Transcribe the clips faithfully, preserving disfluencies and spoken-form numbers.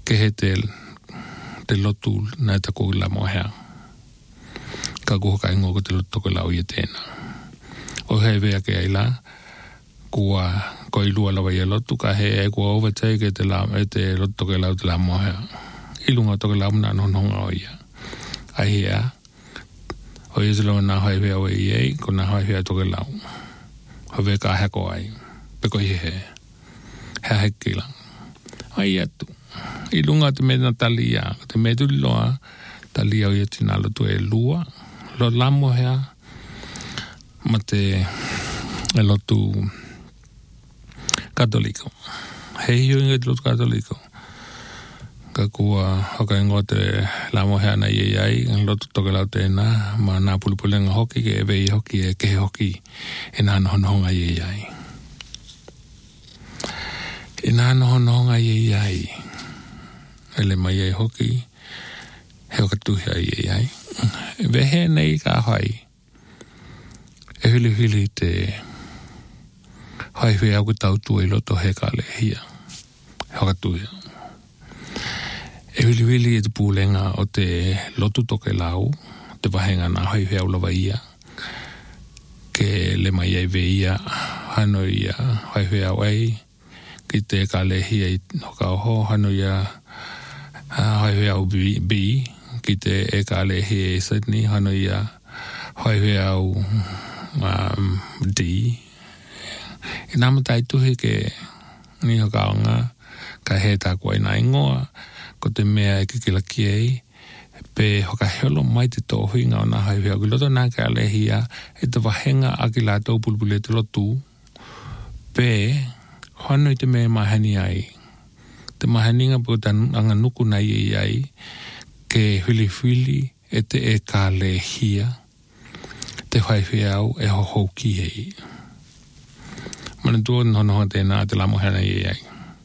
ke he te, te lotu näitä kuilla mohea. Ka kuhka ingo ko te lotu ko lau i tēnā. O hei vea ke aila, kua koi lua lawa i lotu, ka he e kua overtake e te, la, e te lotu ko lau te la mohea. Ilunga to ke lau mna nononga o ia. Ahia, o ia zilo na hoi vea o iei, ko na hoi vea to ke lau. Ho vea ka heko ai, peko i he. Hea hekila. Ai atu. Ilunga te mena talia, te me tuli loa, talia o ia tina lotu e lua, lo lamo hea, ma te e lotu katoliko. Hei hiu inga te lotu katoliko. Ka kua hoka ingo te lamo hea na iei ai, ang lotu toke lau tēnā, ma nā pulipulenga hoki, ke e vei hoki, e kehe hoki, e nā nohononga iei ai. E nā nohononga iei ai. Ele mai ai hoki, he o katuhi ai ai ai. Vehe nei ka hai. E hili hili te hai hui au tau tu e loto he ka le hia. He o katuhi. E hili hili e te pūlenga o te lotu toke lau, te wahenga na hai hui au lawa ia. Ke le mai ai ve ia, hano ia, hai hui au ai, ki te ka le hia i hoka oho, hano ia, hai hui au bi, ki te e ka le he e Sydney, hano ia hai hui au um, D. E nama tai tuhi ke ni hoka onga, ka he tā kua ina ingoa, ko te mea e kikila ki ei, pe hoka heolo mai te tōhuinga o nā hai hui au, ki loto nā ka le hia, e te wahenga a ki lātou pulpule te lotu, pe hano i te mea mahani ai, te mahaninga po ta anga nuku na i ai ke huli huli e te e ka le hia te whai whiau e hoho ki hei. Mana tua noho tēnā te lamo hana i ai.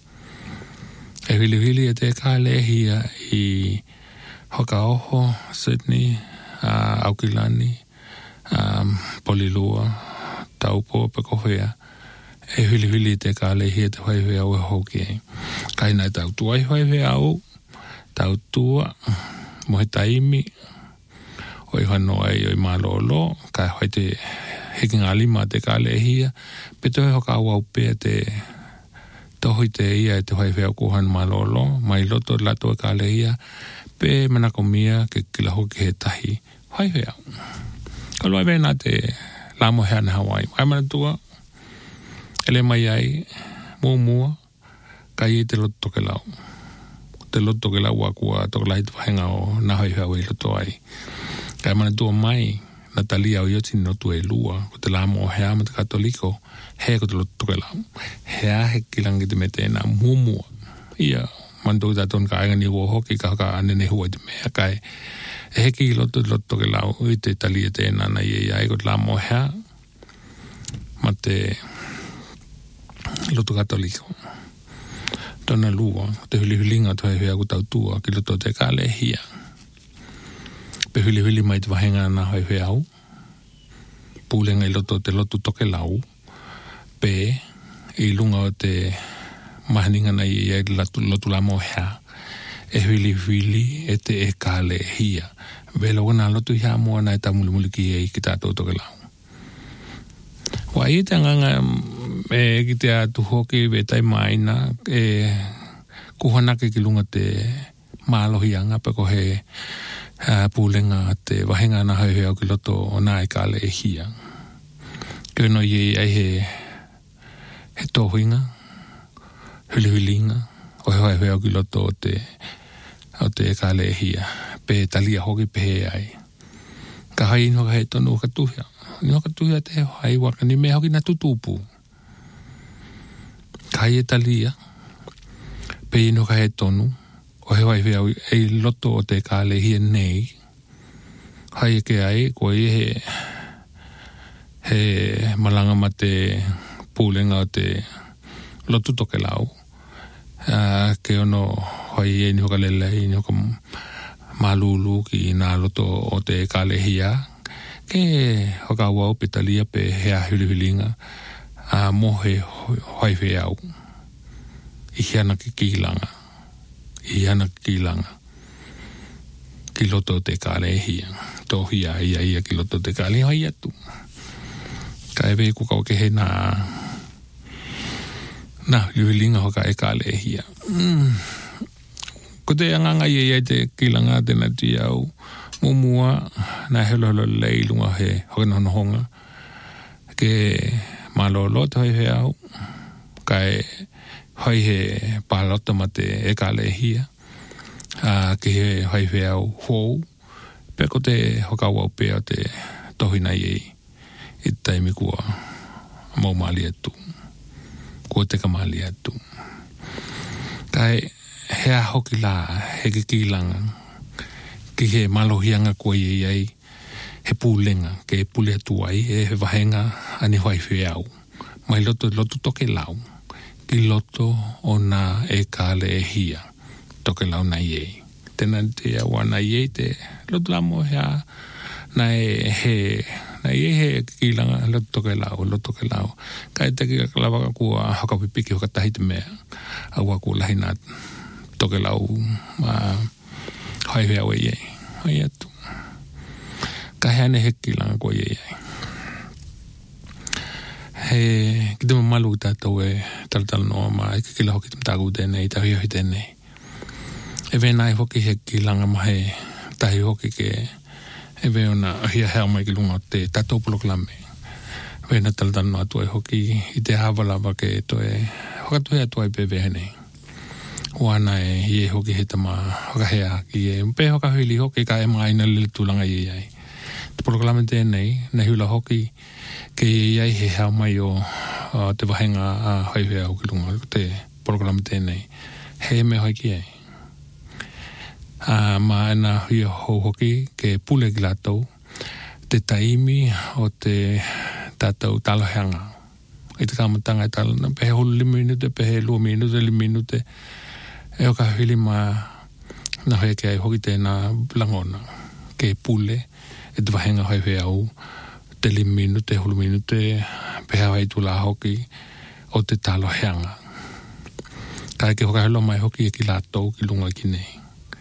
E huli huli e te e ka le hia i hoka oho, Sydney, uh, Aukilani, um, Polilua, Taupo, Pekohea. E huli huli te ka le hia te whai whiau e hoho ki hei. Kai nai tau tua i whai whiau, tau tua, mohe taimi, oi whanau ai oi malolo, kai hoi te hikinga lima te ka le hia, pe te hoi hoka au au pēr te tohoi te ia e te whai whiau kuhan malolo, mai loto lato e ka le hia, pe manako mia ke kila hoki he tahi, whai whiau. Kalua e vena te lamo hea na Hawaii, ai mana tua, ele mai ai, mua mua, kai e te loto toke lau. Te loto toke lau a kua toke lahi te wahenga o na hoi hau e loto ai. Kai mana tua mai, na talia o ioti notu e lua, ko te lamo o hea ma te katoliko, hea ko te loto toke lau. Hea he kilangi te me tēnā mua mua. Ia, mantou tāton ka ainga ni ua hoki ka haka anene hua te mea kai. E heki loto te loto toke lau, i te talia tēnā na iei ai ko te lamo o hea, ma te loto katoliko. Tona lua, te huli hulinga tu hei hea kutau tua, ki loto te ka le hia. Pe huli huli mai te wahenga na hei hea au. Pūlenga i loto te loto toke lau. Pe, i lunga o te mahaninga na i e loto, loto la mo hea. E huli huli e te e ka le hia. Velo wana loto hea mua na e ta muli muli ki e ki tātou toke lau. Wa i te nganga e ki te atu hoki ve tai maina e kuhanake ki lunga te mālohianga pe ko he uh, pūlenga te wahenga na hau heo ki loto o nā e kāle e hia. Ke no i ai he he tōhuinga, huli hulinga, o he hau heo ki loto o te o te e kāle e hia. Pe talia hoki pe he ai. Ka hai ino ka he tonu o katuhia. Ni o katuhia te hai waka ni me hoki na tutupu. Kai e talia, pe ino ka he tonu, o he wai whiau e loto o te ka le hia nei, hai e ke ai, ko i he, he malanga ma te pūlenga o te lotu toke lau, uh, ke ono hoi e ni hoka lele, ni hoka malulu ki nā loto o te ka le hia, ke hoka wau pe talia pe hea huli hulinga, a mohe hoi whiau i hiana ki kilanga i ana kilanga. Kiloto te kālehia. Tohia ia ia kiloto te kālehia ia tu. Ka ewe ku kau ke he nā nā liuhilinga hoka e kālehia. Mm. Ko te anganga ia ia te kilanga tēnā ti au mumua nā helo helo leilunga he hoka nono honga. Ke malolo te hoi he au. Ka e hoi he pālota ma te e kālehia. Uh, ke he hoi he au hou. Peko te hoka wau pēo te tohina iei. I taimi kua mau mali atu. Kua te ka mali atu. Kai hea hoki la he ke kilanga. Ki he malohianga kua iei ai. He pūlenga. Ke pule atu ai. He he wahenga ani hoi he au. Mai loto loto toke lau. Ki loto o nā e kāle e hia. Toke lau na iei. Tēnā te awana iei te loto la mo hea na e he na iei he kilanga loto toke lau, loto toke lau. Kai te ki kalawaka kua hakapipiki hoka tahi te mea. Aua kua lahi nā toke lau uh, hai hea o iei. Hai atu. Ka hea ne he kilanga kua iei ai. He ki te mamalu ki tātou e talatala noa ma e kikila hoki te mtaku tēnei, tahi hoki tēnei. E venai hoki he kilanga mahe tahi hoki ke e veona hia hea mai ki lunga te tātou poloklame. Vena talatala noa tuai hoki i te hawalawa ke to e hokatu hea tuai pe vehenei. Wana e hie hoki he tama hoka hea ki e mpe hoka huili hoki ka e maina lele tūlanga i ai. Te poloklame tēnei, na hula hoki ke iai he hea mai o uh, te wahenga a uh, hoi hea hoki lunga te poloklame tēnei. He me hoi ki ai. Uh, ma ena hui ho hoki ke pule ki lātou te taimi o te tātou taloheanga. I te kāmatanga e talana, pehe hulu limu minute, pehe lua minute, limu minute. E o ka hili ma na hoi ke ai hoki tēnā langona ke pule e te wahenga hoi hoi au te limu minute, hulu minute, pehe hoi tula hoki o te taloheanga. Kai ke hoka hilo mai hoki e ki lātou ki lunga ki nei.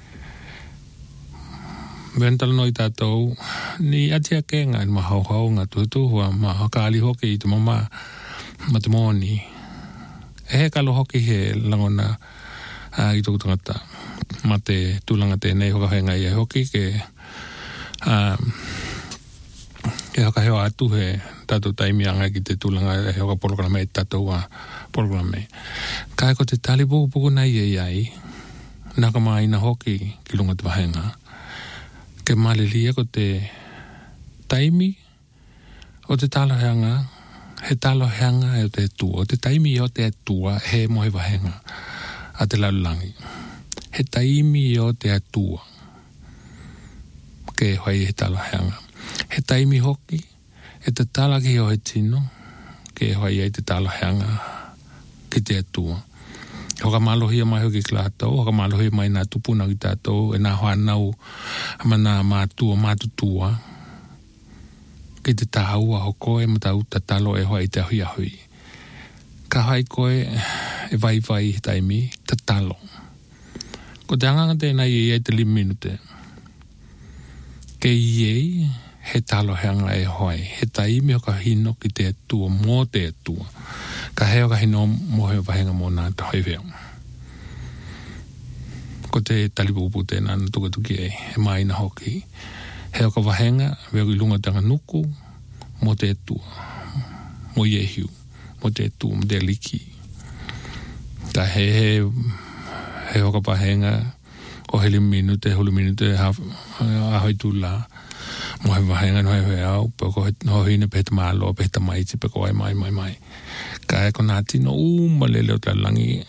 Ventala noi tātou, ni atia kenga i mahau hau ngā tuhituhua, ma hakaali hoki i te mama, ma te mōni. E he kalo hoki he langona uh, i tōku tangata, ma te tūlanga tēnei hoka henga i hoki ke um, ke hoka heo atu he tātou taimi anga ki te tūlanga e hoka poloklame e tātou a poloklame. Kai ko te tali puku puku nei e iai, naka maa ina hoki ki lunga te wahenga. Ke malilia ko te taimi o te taloheanga, he taloheanga e o te tua. O te taimi o te tua he mohe wahenga a te lalulangi. He taimi o te tua ke hoi he taloheanga. He taimi hoki e te talaki o he tino ke hoi e te taloheanga ki te tua. Hoka malohia mai hoki ki lātou, hoka malohia mai nā tupuna ki tātou, e nā whanau ama nā mātua, mātutua. Ki te tāua ho koe, ma tā uta talo e hoa i te hui ahui. Ka hai koe e vai vai i taimi, ta talo. Ko te anganga tēnā i e te limu minute. Ke iei, he talo heanga e hoi. He taimi hoka hino ki te atua, mō te atua. Ka heo ka hino mohe wahenga mō nā te hoi wheo. Ko te talipupu tēnā na tukatuki e, he maina hoki. Heo ka wahenga, weo ki lunga tanga nuku, mō te atua, mō iehiu, mō te atua, mō te liki. Ka he he, heo ka wahenga, o he limu minute, hulu minute, ahoi tūla, mō he wahenga no he hoi au, peko ho hine peheta mālo, peheta maiti, peko ai mai, mai, mai. Ka e ko nā tino uma lele o talangi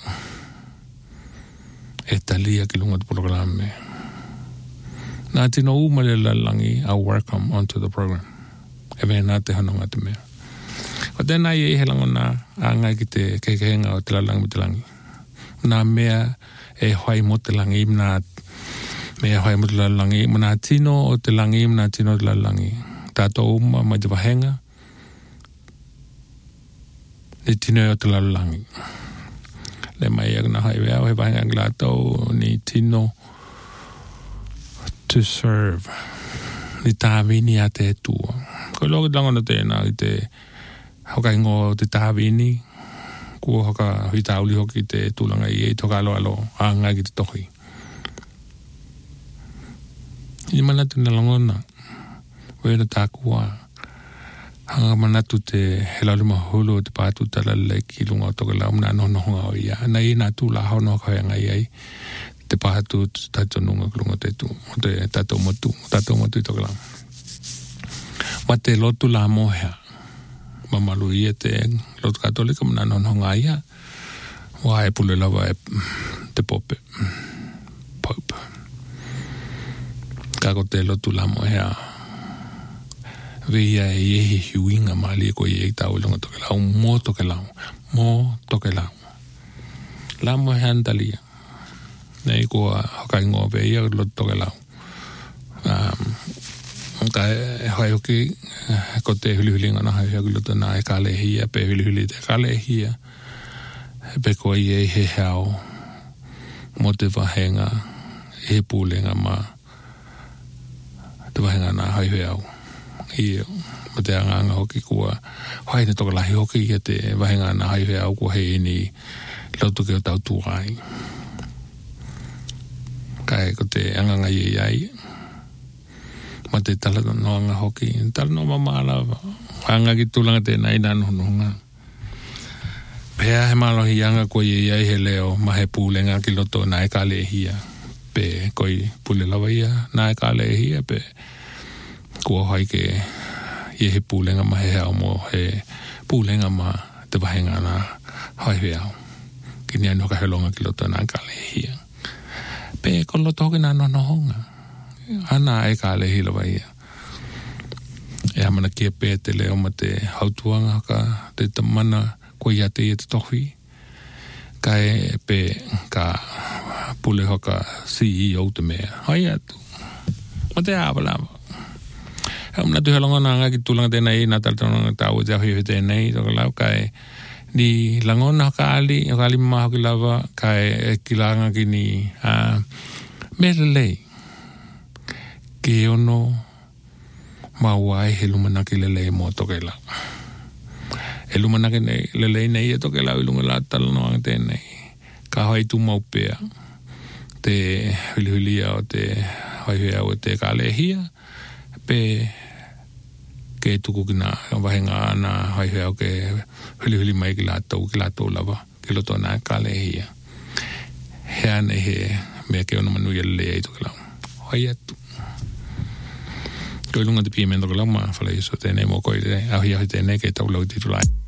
e talia ki lunga te programe. Nā tino uma lele o talangi, I'll welcome onto the program. E me nā te hanonga te mea. O tēnā i e he langona a ngai ki te kekehenga o te lalangi mo te langi. Nā mea e hoi mo te langi, nā mea hoi mo te lalangi, nā tino o te langi, nā tino o te lalangi. Tātou uma mai te wahenga, le tino o te lalangi. le mai e na hai vea, he vahenga nglato ni tino to serve. Ni tāwini a te tua. Ko logo langona tēnā i te hoka ingo te tāwini, kua hoka hui tāuli hoki te tūlanga i e toka alo alo, a ngai ki te tohi. I manatu na langona, wera tā kua, hanga manatu te helaluma hulu te pātu tala leki lunga o toka lau mna nono honga o ia. Na i nā tū la hao noka hoi ngai ai, te pātu tato nunga kulunga te tū, o te tato motu, tato motu i toka lau. Ma te lotu la mohea, mamalu ia te lotu katolika mna nono honga ia, wa e pule lawa e te pope, pope. Kako te lotu la mohea, veia e ehe hiuinga maali e ko i e tau ilunga toke lau, mō toke lau, mō toke lau. La mohea andalia. Nei kua hoka ingoa veia lotu toke lau. Um, ka e hoi hoki, ko te hulihulinga na hai hoki lotu na e kale hia, pe hulihuli te kale hia, pe ko i e he hao, mo te wahenga, e pūlenga ma, te wahenga na hai hoi au. I mo te anganga hoki kua, hoi ne toka lahi hoki i te wahenga na hai hoi au kua hei ni lotu ke o tau tuai. Kai ko te anganga i ai, ma te tala no anga hoki, tala no mamala, anga ki tūlanga tēnā i nānu hononga. Pea he malohi anga ko i ai he leo, ma he pūlenga ki loto nā e kāle hia, pe koi pule lawa ia, nā e kāle hia, pe kua hoi ke i he pūlenga ma he hao mo he pūlenga ma te wahenga nā hoi he au. Ki ni anu ka helonga ki loto nā e kāle hia. Pe ko loto hoki nā nono honga. Ana e ka lehi lawa ia. E hamana kia pē te leo ma te hautuanga haka te tamana ko ia te ia te tohi. Ka e pē ka pule hoka C E O te mea. Hai atu. Ma te awalawa. Hamana tu helonga nā ngaki tūlanga tēnei nā taratonga tāua te ahi tēnei toka lau ka e ni langona hoka ali, hoka ali maha hoki lawa ka e kilanga ki ni uh, melelei. Ke ono mawai he lumanaki lelei mo toke lau. He lumanaki lelei nei e toke lau ilunga la tala no ang tēnei. Ka hoi tu maupea. Te hulihulia o te hoihea o te kālehia. Pe ke tuku ki nā wahenga nā hoihea o ke hulihuli mai ki lātou ki lātou lava. Ki loto nā kālehia. Hea ne he mea ke ono manuia lelei e toke lau. Hoi atu. Ko lunga te pia mendo ko lau maa whala iso tēnei mō koe te ahi ahi tēnei kei tau lau titulai.